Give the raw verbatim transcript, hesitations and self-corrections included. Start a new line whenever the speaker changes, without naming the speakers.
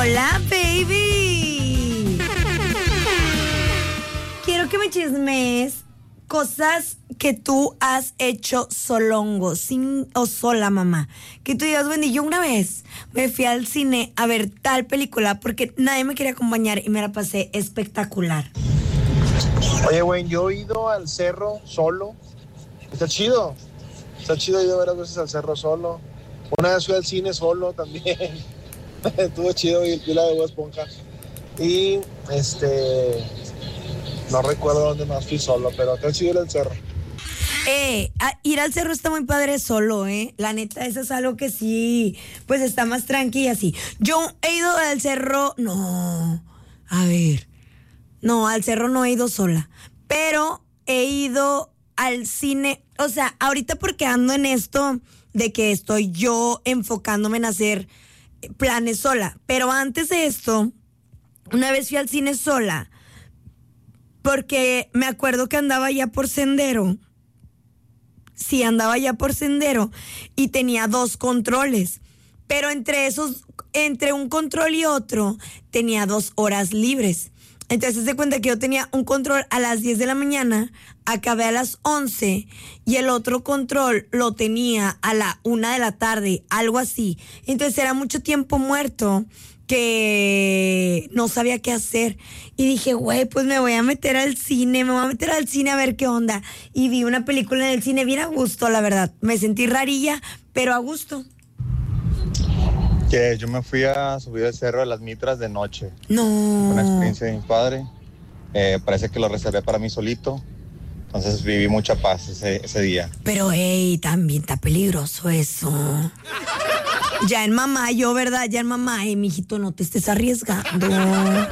Hola, baby. Quiero que me chismes cosas que tú has hecho solongo, sin o sola, mamá. Que tú digas, bueno, yo una vez me fui al cine a ver tal película porque nadie me quería acompañar y me la pasé espectacular.
Oye, güey, yo he ido al cerro solo. Está chido. Está chido, he ido varias veces al cerro solo. Una vez fui al cine solo también. Estuvo chido y vi la de Bob Esponja. Y este... no recuerdo dónde más fui solo, pero está chido ir al cerro.
Eh, a, ir al cerro está muy padre solo, ¿eh? La neta, eso es algo que sí, pues está más tranqui y así. Yo he ido al cerro, no, a ver, no, al cerro no he ido sola, pero he ido al cine, o sea, ahorita porque ando en esto de que estoy yo enfocándome en hacer planes sola, pero antes de esto, una vez fui al cine sola, porque me acuerdo que andaba ya por Sendero. Sí, andaba ya por Sendero y tenía dos controles, pero entre esos, entre un control y otro, tenía dos horas libres. Entonces se cuenta que yo tenía un control a las diez de la mañana, acabé a las once y el otro control lo tenía a la una de la tarde, algo así. Entonces era mucho tiempo muerto que no sabía qué hacer y dije, güey, pues me voy a meter al cine, me voy a meter al cine a ver qué onda. Y vi una película en el cine bien a gusto, la verdad. Me sentí rarilla, pero a gusto.
Que yo me fui a subir el Cerro de las Mitras de noche.
No.
Una experiencia de mi padre. Eh, parece que lo reservé para mí solito. Entonces viví mucha paz ese, ese día.
Pero, hey, también está peligroso eso. Ya en mamá, yo, ¿verdad? Ya en mamá, eh, mijito, no te estés arriesgando.